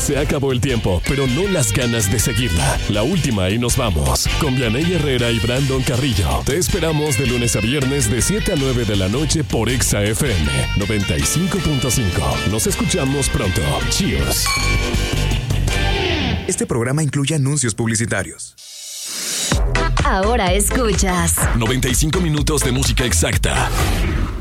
Se acabó el tiempo, pero no las ganas de seguirla. La última y nos vamos. Con Vianey Herrera y Brandon Carrillo. Te esperamos de lunes a viernes de 7 a 9 de la noche por Exa FM 95.5. Nos escuchamos pronto. Cheers. Este programa incluye anuncios publicitarios. Ahora escuchas 95 minutos de música exacta.